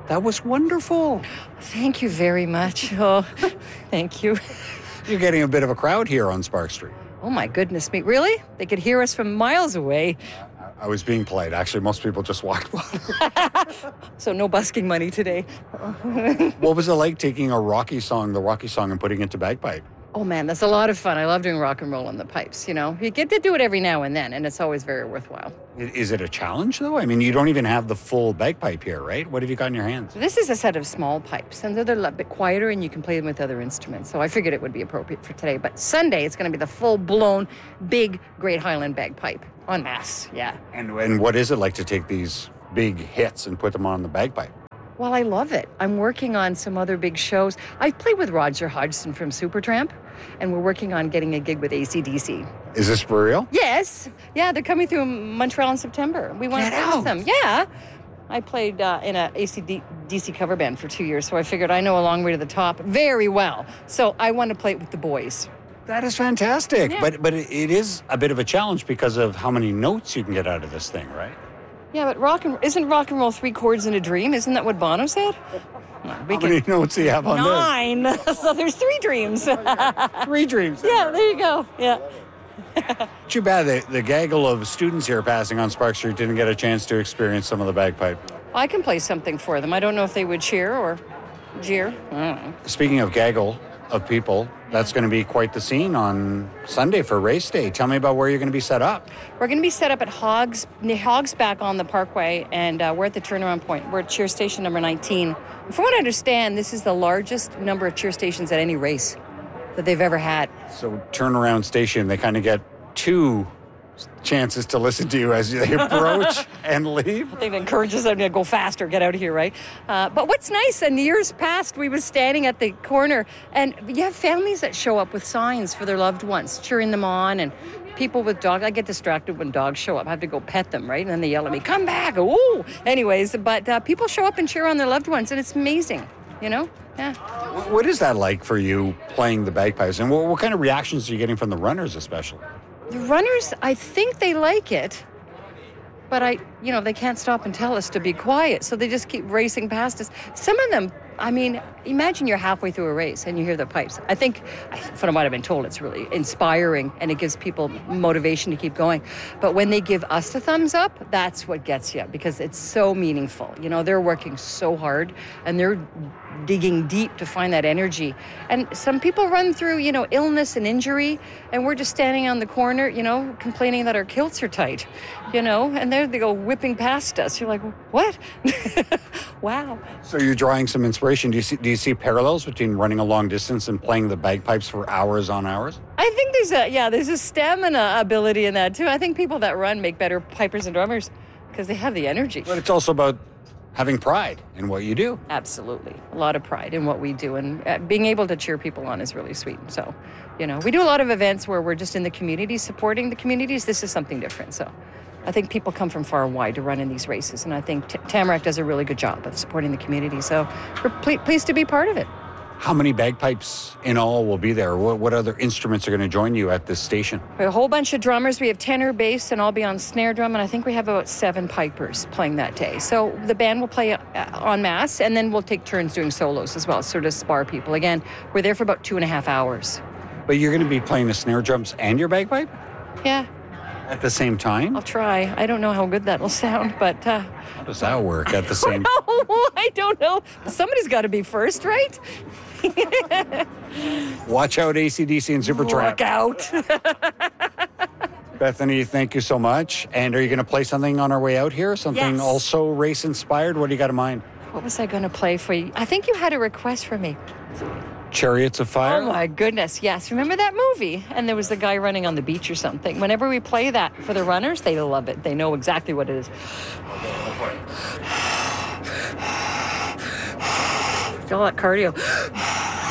That was wonderful. Thank you very much. Oh, thank you. You're getting a bit of a crowd here on Spark Street. Oh, my goodness me. Really? They could hear us from miles away. I was being polite. Actually, most people just walked by. So no busking money today. What was it like taking the Rocky song, and putting it to bagpipe? Oh, man, that's a lot of fun. I love doing rock and roll on the pipes, you know. You get to do it every now and then, and it's always very worthwhile. Is it a challenge, though? I mean, you don't even have the full bagpipe here, right? What have you got in your hands? This is a set of small pipes, and they're a bit quieter, and you can play them with other instruments. So I figured it would be appropriate for today. But Sunday, it's going to be the full-blown, big Great Highland bagpipe en masse, yeah. And what is it like to take these big hits and put them on the bagpipe? Well, I love it. I'm working on some other big shows. I played with Roger Hodgson from Supertramp, and we're working on getting a gig with AC/DC. Is this for real? Yes. Yeah, they're coming through Montreal in September. We want to play with them. Yeah. I played in a AC/DC cover band for 2 years, so I figured I know a long way to the top very well. So I want to play it with the boys. That is fantastic. Yeah. But it is a bit of a challenge because of how many notes you can get out of this thing, right? Yeah, but isn't rock and roll 3 chords in a dream? Isn't that what Bono said? No, How many notes do you have on 9. So there's 3 dreams. this? 3 dreams. Yeah, there you go. Yeah. Too bad the gaggle of students here passing on Spark Street didn't get a chance to experience some of the bagpipe. I can play something for them. I don't know if they would cheer or jeer. I don't know. Speaking of gaggle of people, that's going to be quite the scene on Sunday for race day. Tell me about where you're going to be set up. We're going to be set up at Hogs back on the Parkway, and we're at the turnaround point. We're at cheer station number 19. From what I understand, this is the largest number of cheer stations at any race that they've ever had. So turnaround station, they kind of get 2 chances to listen to you as they approach and leave. I think it encourages them to go faster, get out of here, right? But what's nice, in years past, we was standing at the corner, and you have families that show up with signs for their loved ones, cheering them on, and people with dogs. I get distracted when dogs show up. I have to go pet them, right? And then they yell at me, come back. Ooh. Anyways, but people show up and cheer on their loved ones, and it's amazing, you know? Yeah. What is that like for you playing the bagpipes? And what kind of reactions are you getting from the runners especially? The runners, I think they like it, but they can't stop and tell us to be quiet, so they just keep racing past us. Some of them, I mean, imagine you're halfway through a race and you hear the pipes. I think, from what I've been told, it's really inspiring and it gives people motivation to keep going. But when they give us the thumbs up, that's what gets you, because it's so meaningful. You know, they're working so hard and they're digging deep to find that energy. And some people run through, illness and injury, and we're just standing on the corner, complaining that our kilts are tight, and there they go whipping past us. You're like, what? Wow. So you're drawing some inspiration. Do you see parallels between running a long distance and playing the bagpipes for hours on hours? I think there's a stamina ability in that too. I think people that run make better pipers and drummers because they have the energy. But it's also about having pride in what you do. Absolutely. A lot of pride in what we do. And being able to cheer people on is really sweet. So, we do a lot of events where we're just in the community, supporting the communities. This is something different. So I think people come from far and wide to run in these races. And I think Tamarack does a really good job of supporting the community. So we're pleased to be part of it. How many bagpipes in all will be there? What other instruments are going to join you at this station? We have a whole bunch of drummers. We have tenor, bass, and I'll be on snare drum. And I think we have about 7 pipers playing that day. So the band will play en masse, and then we'll take turns doing solos as well, sort of spar people. Again, we're there for about 2.5 hours. But you're going to be playing the snare drums and your bagpipe? Yeah. At the same time? I'll try. I don't know how good that will sound, but... How does that work at the same time? I don't know. Somebody's got to be first, right? Watch out, AC/DC and Supertramp. Look out. Bethany, thank you so much. And are you going to play something on our way out here? Something also race-inspired? What do you got in mind? What was I going to play for you? I think you had a request for me. Chariots of Fire? Oh, my goodness, yes. Remember that movie? And there was the guy running on the beach or something. Whenever we play that for the runners, they love it. They know exactly what it is. Feel that cardio.